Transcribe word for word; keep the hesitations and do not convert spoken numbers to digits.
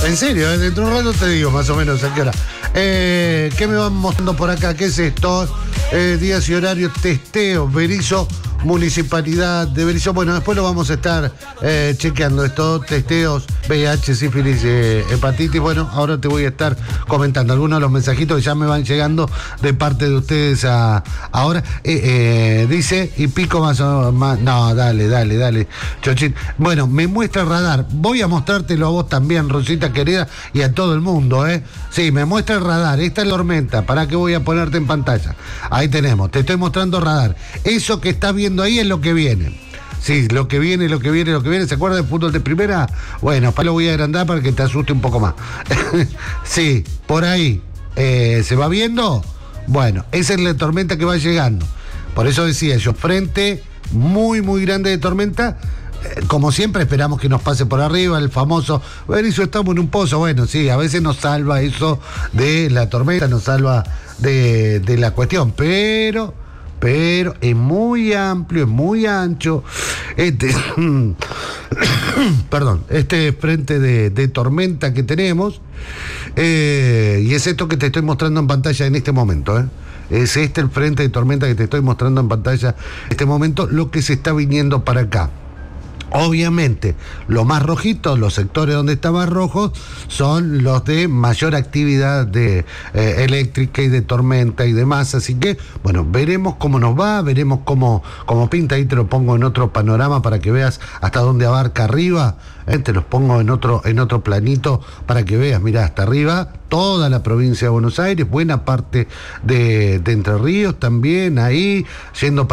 En serio, ¿eh? Dentro de un rato te digo más o menos a qué hora. Eh, ¿Qué me van mostrando por acá? ¿Qué es esto? Eh, días y horarios, testeo, Berizo, Municipalidad de Berizo. Bueno, después lo vamos a estar eh, chequeando esto, testeos, V I H, sífilis, eh, hepatitis. Bueno, ahora te voy a estar comentando algunos de los mensajitos que ya me van llegando de parte de ustedes a, ahora. Eh, eh, dice, y pico más o más. No, dale, dale, dale, Chochín. Bueno, me muestra el radar. Voy a mostrártelo a vos también, Rosita querida, y a todo el mundo, ¿eh? Sí, me muestra el radar. Esta es la tormenta. ¿Para qué voy a ponerte en pantalla? Ahí tenemos, te estoy mostrando radar. Eso que estás viendo ahí es lo que viene. Sí, lo que viene, lo que viene, lo que viene. ¿Se acuerda del fútbol de primera? Bueno, para lo voy a agrandar para que te asuste un poco más. Sí, por ahí. Eh, ¿Se va viendo? Bueno, esa es la tormenta que va llegando. Por eso decía yo, frente muy, muy grande de tormenta. Como siempre esperamos que nos pase por arriba el famoso, Berizo, estamos en un pozo. Bueno, sí, a veces nos salva eso de la tormenta, nos salva de, de la cuestión, pero, pero es muy amplio, es muy ancho este, perdón, este frente de, de tormenta que tenemos, eh, y es esto que te estoy mostrando en pantalla en este momento, ¿eh? Es este el frente de tormenta que te estoy mostrando en pantalla en este momento, lo que se está viniendo para acá. Obviamente, los más rojitos, los sectores donde está más rojos, son los de mayor actividad de, eh, eléctrica y de tormenta y demás. Así que, bueno, veremos cómo nos va, veremos cómo, cómo pinta. Ahí te lo pongo en otro panorama para que veas hasta dónde abarca arriba. Eh, te los pongo en otro, en otro planito para que veas, mira, hasta arriba, toda la provincia de Buenos Aires, buena parte de, de Entre Ríos también, ahí, yendo para